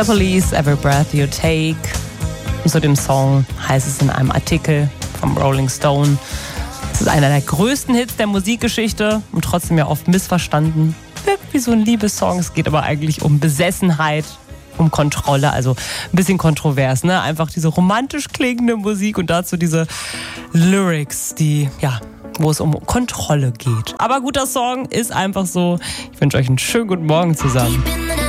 The Police, Every Breath You Take. Und zu dem Song heißt es in einem Artikel vom Rolling Stone: Es ist einer der größten Hits der Musikgeschichte und trotzdem ja oft missverstanden. Wirkt wie so ein Liebessong. Es geht aber eigentlich um Besessenheit, um Kontrolle, also ein bisschen kontrovers, ne? Einfach diese romantisch klingende Musik und dazu diese Lyrics, wo es um Kontrolle geht. Aber guter Song ist einfach so. Ich wünsche euch einen schönen guten Morgen zusammen.